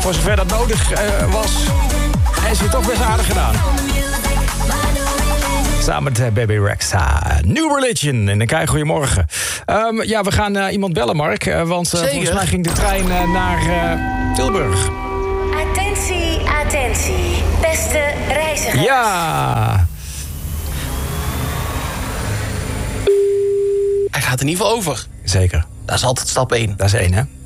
voor zover dat nodig was, heeft hij toch best aardig gedaan. Samen met Baby Rexha. New Religion. En dan krijg je goedemorgen. We gaan iemand bellen, Mark. Want volgens mij ging de trein naar Tilburg. Attentie, attentie. Beste reizigers. Ja. Hij gaat in ieder geval over. Zeker. Dat is altijd stap 1. Dat is 1, hè?